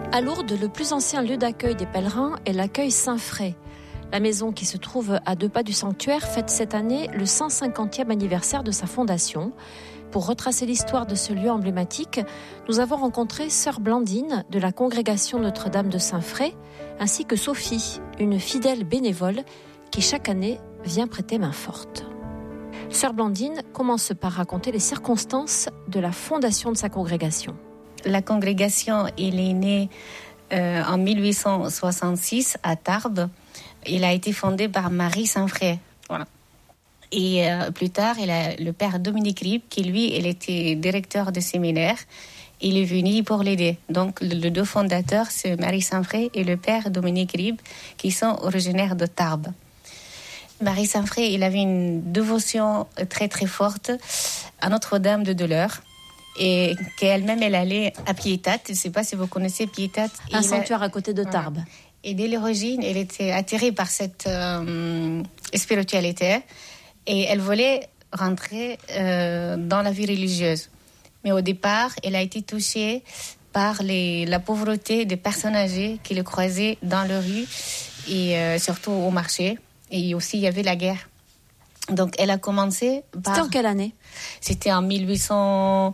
À Lourdes, le plus ancien lieu d'accueil des pèlerins est l'accueil Saint-Fray. La maison qui se trouve à 2 pas du sanctuaire fête cette année le 150e anniversaire de sa fondation. Pour retracer l'histoire de ce lieu emblématique, nous avons rencontré sœur Blandine de la congrégation Notre-Dame de Saint-Fray, ainsi que Sophie, une fidèle bénévole qui chaque année vient prêter main forte. Sœur Blandine commence par raconter les circonstances de la fondation de sa congrégation. La congrégation, elle est née en 1866 à Tarbes. Elle a été fondée par Marie Saint-Fray. Voilà. Et plus tard, le père Dominique Ribes, qui lui, il était directeur de séminaire, il est venu pour l'aider. Donc, les deux fondateurs, c'est Marie Saint-Fray et le père Dominique Ribes, qui sont originaires de Tarbes. Marie Saint-Fray, il avait une dévotion très très forte à Notre-Dame de Douleur. Et qu'elle-même, elle allait à Piétat. Je ne sais pas si vous connaissez Piétat. Un sanctuaire à côté de Tarbes. Voilà. Et dès l'origine, elle était attirée par cette spiritualité. Et elle voulait rentrer dans la vie religieuse. Mais au départ, elle a été touchée par la pauvreté des personnes âgées qui le croisaient dans la rue et surtout au marché. Et aussi, il y avait la guerre. Donc, elle a commencé par... C'était en quelle année ? C'était en 1800,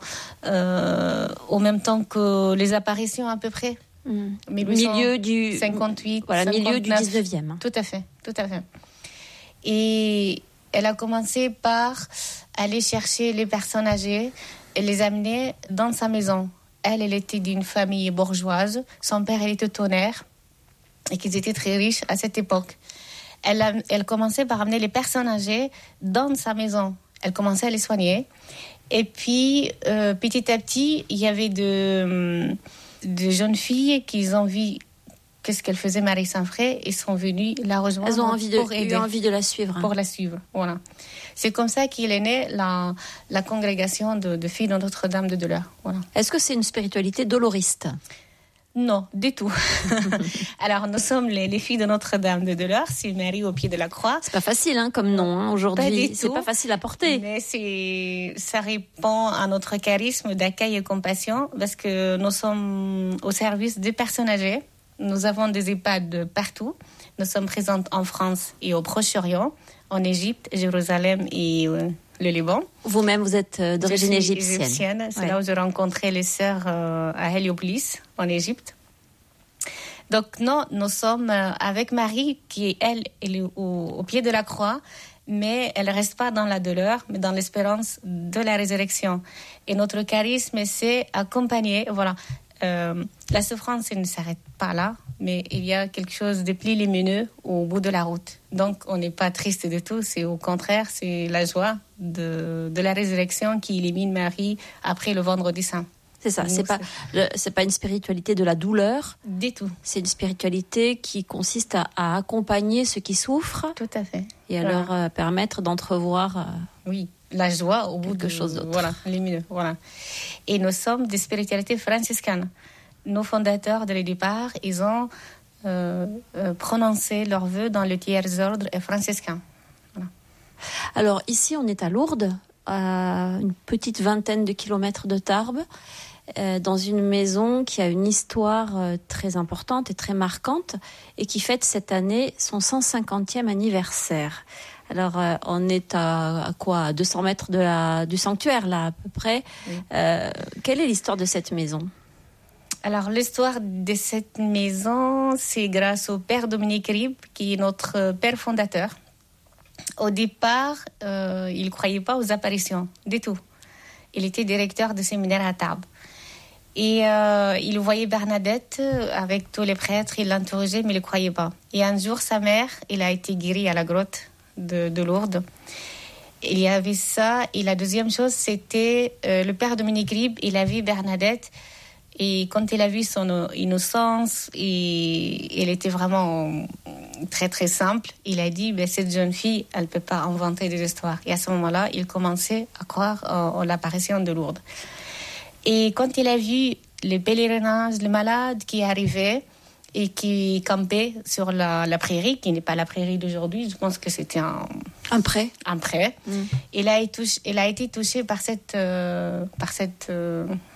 au même temps que les apparitions à peu près. Milieu du... 58, voilà, 59. Milieu du 19e. Tout à fait, tout à fait. Et elle a commencé par aller chercher les personnes âgées et les amener dans sa maison. Elle était d'une famille bourgeoise. Son père, il était tonnerre et qu'ils étaient très riches à cette époque. Elle commençait par amener les personnes âgées dans sa maison. Elle commençait à les soigner. Et puis, petit à petit, il y avait de jeunes filles qui ont vu qu'est-ce qu'elle faisait, Marie Saint-Fray, et sont venues la rejoindre. Elles ont eu envie de la suivre. Pour la suivre, voilà. C'est comme ça qu'il est né la congrégation de filles de Notre-Dame de Douleur. Voilà. Est-ce que c'est une spiritualité doloriste ? Non, du tout. Alors, nous sommes les filles de Notre-Dame de Douleur, c'est Marie au pied de la croix. C'est pas facile comme nom aujourd'hui. C'est pas facile à porter. Mais ça répond à notre charisme d'accueil et compassion parce que nous sommes au service des personnes âgées. Nous avons des EHPAD partout. Nous sommes présentes en France et au Proche-Orient, en Égypte, Jérusalem et le Liban. Vous-même, vous êtes d'origine égyptienne. C'est là où j'ai rencontré les sœurs à Héliopolis, en Égypte. Donc, non, nous sommes avec Marie, qui, elle est au pied de la croix, mais elle ne reste pas dans la douleur, mais dans l'espérance de la résurrection. Et notre charisme, c'est accompagner, voilà. La souffrance, elle ne s'arrête pas là, mais il y a quelque chose de plus lumineux au bout de la route. Donc, on n'est pas triste du tout, c'est au contraire, c'est la joie de la résurrection qui illumine Marie après le vendredi saint. C'est ça, c'est pas une spiritualité de la douleur. Du tout. C'est une spiritualité qui consiste à accompagner ceux qui souffrent. Tout à fait. Et à leur permettre d'entrevoir... oui, la joie au bout de quelque chose d'autre. Voilà, lumineux, voilà. Et nous sommes des spiritualités franciscaines. Nos fondateurs, dès le départ, ils ont prononcé leurs vœux dans le tiers-ordre franciscain. Voilà. Alors, ici, on est à Lourdes, à une petite vingtaine de kilomètres de Tarbes, dans une maison qui a une histoire très importante et très marquante et qui fête cette année son 150e anniversaire. Alors, on est à quoi ? À 200 mètres du sanctuaire, là, à peu près. Oui. Quelle est l'histoire de cette maison ? Alors, l'histoire de cette maison, c'est grâce au père Dominique Ribes, qui est notre père fondateur. Au départ, il ne croyait pas aux apparitions, du tout. Il était directeur de séminaire à Tarbes. Et il voyait Bernadette avec tous les prêtres, il l'interrogeait, mais il ne croyait pas. Et un jour, sa mère, elle a été guérie à la grotte de Lourdes. Il y avait ça. Et la deuxième chose, c'était le père Dominique Ribes, il a vu Bernadette. Et quand il a vu son innocence, et elle était vraiment très très simple, il a dit cette jeune fille, elle ne peut pas inventer des histoires. Et à ce moment-là, il commençait à croire en l'apparition de Lourdes. Et quand il a vu les pèlerinages, les malades qui arrivaient et qui campaient sur la prairie, qui n'est pas la prairie d'aujourd'hui, je pense que c'était un pré. Un pré. Il a été touché par cette